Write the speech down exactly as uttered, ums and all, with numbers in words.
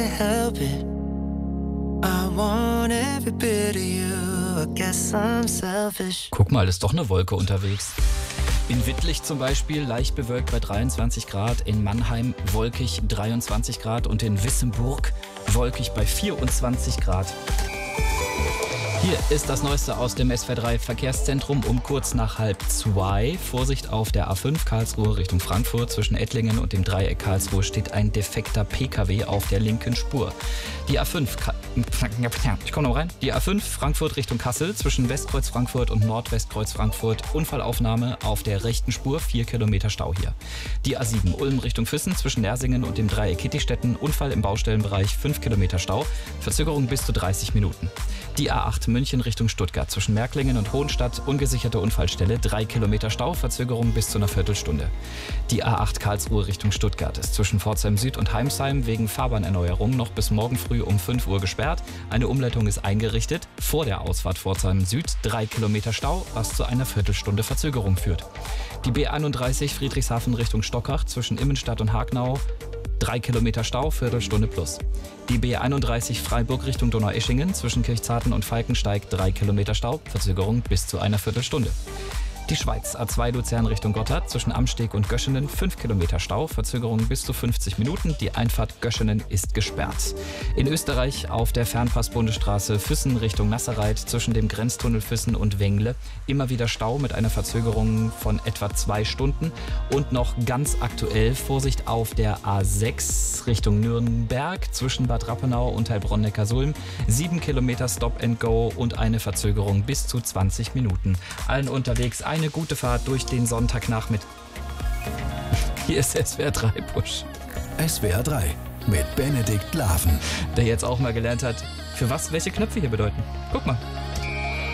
help it. I want every bit of you. I guess I'm selfish. Guck mal, ist doch eine Wolke unterwegs. In Wittlich zum Beispiel leicht bewölkt bei dreiundzwanzig Grad, in Mannheim wolkig dreiundzwanzig Grad und in Wissembourg wolkig bei vierundzwanzig Grad. Hier ist das Neueste aus dem S V R drei Verkehrszentrum um kurz nach halb zwei. Vorsicht auf der A fünf Karlsruhe Richtung Frankfurt. Zwischen Ettlingen und dem Dreieck Karlsruhe steht ein defekter P K W auf der linken Spur. Die A fünf, Ka- ich komme noch rein. Die A fünf Frankfurt Richtung Kassel zwischen Westkreuz Frankfurt und Nordwestkreuz Frankfurt. Unfallaufnahme auf der rechten Spur, vier Kilometer Stau hier. Die A sieben Ulm Richtung Füssen zwischen Nersingen und dem Dreieck Kittistetten. Unfall im Baustellenbereich, fünf Kilometer Stau. Verzögerung bis zu dreißig Minuten. Die A acht München Richtung Stuttgart zwischen Märklingen und Hohenstadt, ungesicherte Unfallstelle, drei Kilometer Stau, Verzögerung bis zu einer Viertelstunde. Die A acht Karlsruhe Richtung Stuttgart ist zwischen Pforzheim Süd und Heimsheim wegen Fahrbahnerneuerung noch bis morgen früh um fünf Uhr gesperrt. Eine Umleitung ist eingerichtet. Vor der Ausfahrt Pforzheim Süd drei Kilometer Stau, was zu einer Viertelstunde Verzögerung führt. Die B einunddreißig Friedrichshafen Richtung Stockach zwischen Immenstadt und Hagenau, drei Kilometer Stau, Viertelstunde plus. Die B einunddreißig Freiburg Richtung Donaueschingen zwischen Kirchzarten und Falkensteig, drei Kilometer Stau, Verzögerung bis zu einer Viertelstunde. Die Schweiz, A zwei Luzern Richtung Gotthard zwischen Amsteg und Göschenen, fünf Kilometer Stau, Verzögerung bis zu fünfzig Minuten. Die Einfahrt Göschenen ist gesperrt. In Österreich auf der Fernpass-Bundesstraße Füssen Richtung Nasserreit zwischen dem Grenztunnel Füssen und Wengle immer wieder Stau mit einer Verzögerung von etwa zwei Stunden. Und noch ganz aktuell Vorsicht auf der A sechs Richtung Nürnberg zwischen Bad Rappenau und Heilbronn-Neckarsulm. sieben Kilometer Stop and Go und eine Verzögerung bis zu zwanzig Minuten. Allen unterwegs eine gute Fahrt durch den Sonntagnachmittag. Hier ist S W R drei Push. S W R drei mit Benedikt Laven. Der jetzt auch mal gelernt hat, für was welche Knöpfe hier bedeuten. Guck mal.